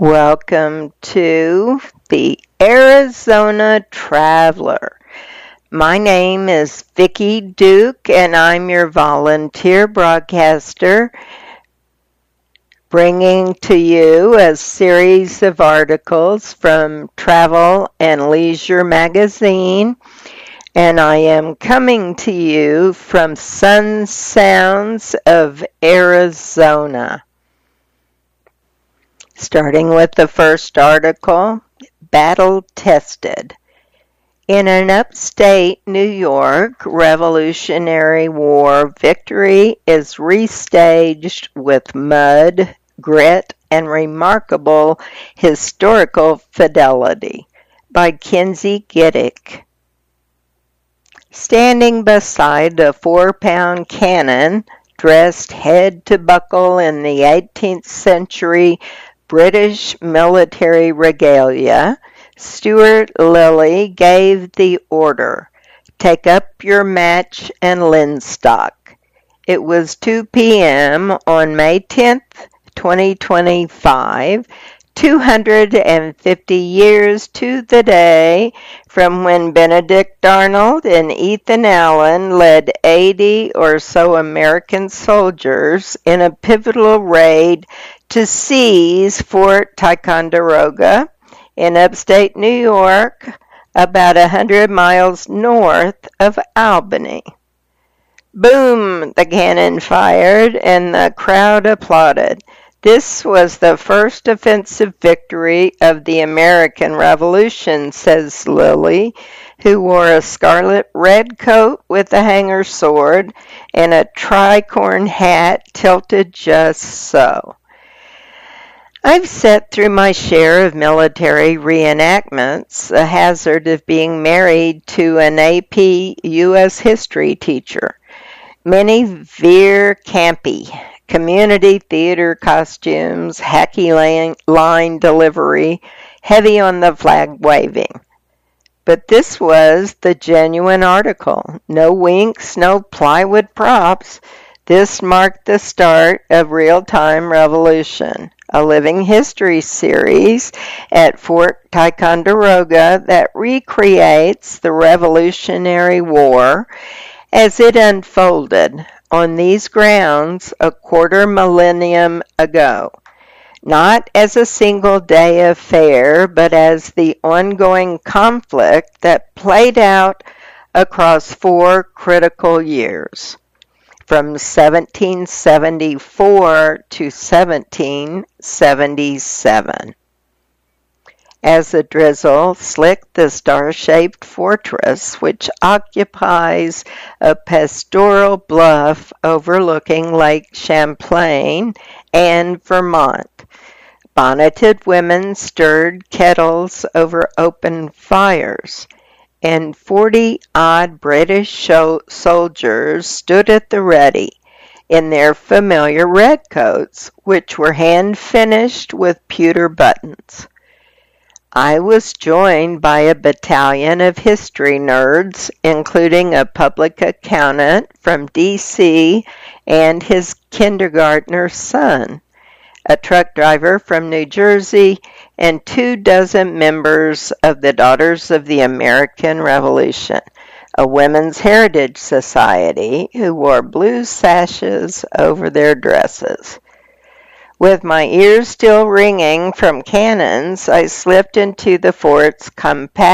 Welcome to the Arizona Traveler. My name is Vicki Duke, and I'm your volunteer broadcaster, bringing to you a series of articles from Travel and Leisure magazine, and I am coming to you from Sun Sounds of Arizona. Starting with the first article, Battle Tested. In an upstate New York Revolutionary War victory is restaged with mud, grit, and remarkable historical fidelity by Kinsey Giddick. Standing beside a 4-pound cannon, dressed head to buckle in the 18th century British military regalia, Stuart Lilly gave the order, "Take up your match and linstock." It was 2 p.m. on May 10th, 2025, 250 years to the day from when Benedict Arnold and Ethan Allen led 80 or so American soldiers in a pivotal raid to seize Fort Ticonderoga in upstate New York, about 100 miles north of Albany. Boom! The cannon fired, and the crowd applauded. This was the first offensive victory of the American Revolution, says Lilly, who wore a scarlet red coat with a hanger sword and a tricorn hat tilted just so. I've sat through my share of military reenactments, the hazard of being married to an AP U.S. history teacher. Many veer campy, community theater costumes, hacky line delivery, heavy on the flag waving. But this was the genuine article. No winks, no plywood props. This marked the start of Real-Time Revolution, a living history series at Fort Ticonderoga that recreates the Revolutionary War as it unfolded on these grounds a quarter millennium ago, not as a single-day affair, but as the ongoing conflict that played out across 4 critical years, from 1774 to 1777. As a drizzle slicked the star-shaped fortress, which occupies a pastoral bluff overlooking Lake Champlain and Vermont. Bonneted women stirred kettles over open fires, and 40-odd British soldiers stood at the ready in their familiar red coats, which were hand-finished with pewter buttons. I was joined by a battalion of history nerds, including a public accountant from D.C. and his kindergartner son, a truck driver from New Jersey, and 24 members of the Daughters of the American Revolution, a women's heritage society who wore blue sashes over their dresses. With my ears still ringing from cannons, I slipped into the fort's compact